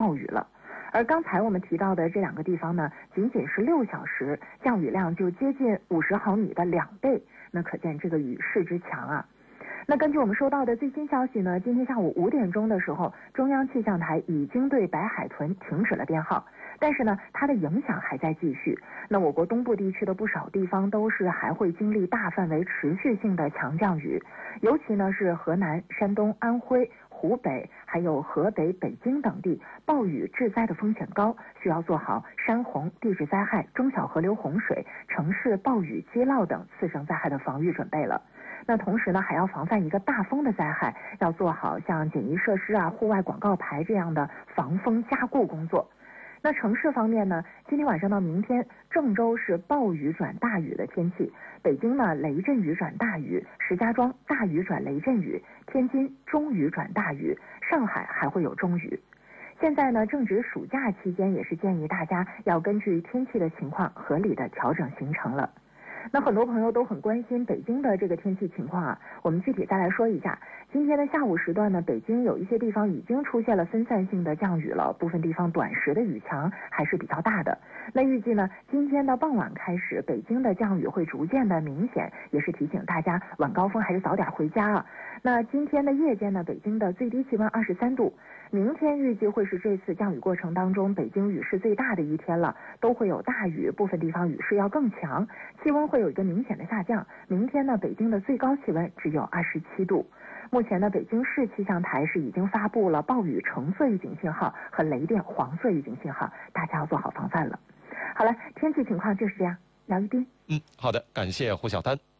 暴雨了。而刚才我们提到的这2个地方呢，仅仅是6小时降雨量就接近50毫米的2倍，那可见这个雨势之强啊。那根据我们收到的最新消息呢，今天下午5点钟的时候，中央气象台已经对白海豚停止了编号，但是呢，它的影响还在继续。那我国东部地区的不少地方都是还会经历大范围持续性的强降雨，尤其呢是河南、山东、安徽、湖北还有河北、北京等地，暴雨致灾的风险高，需要做好山洪、地质灾害、中小河流洪水、城市暴雨积涝等次生灾害的防御准备了。那同时呢，还要防范一个大风的灾害，要做好像简易设施啊、户外广告牌这样的防风加固工作。那城市方面呢，今天晚上到明天，郑州是暴雨转大雨的天气，北京呢雷阵雨转大雨，石家庄大雨转雷阵雨，天津中雨转大雨，上海还会有中雨。现在呢正值暑假期间，也是建议大家要根据天气的情况合理的调整行程了。那很多朋友都很关心北京的这个天气情况啊，我们具体再来说一下。今天的下午时段呢，北京有一些地方已经出现了分散性的降雨了，部分地方短时的雨强还是比较大的。那预计呢，今天的傍晚开始，北京的降雨会逐渐的明显，也是提醒大家晚高峰还是早点回家啊。那今天的夜间呢，北京的最低气温23度。明天预计会是这次降雨过程当中北京雨势最大的一天了，都会有大雨，部分地方雨势要更强，气温会有一个明显的下降。明天呢，北京的最高气温只有27度。目前呢，北京市气象台是已经发布了暴雨橙色预警信号和雷电黄色预警信号，大家要做好防范了。好了，天气情况就是这样。姚一斌， 好的，感谢胡晓丹。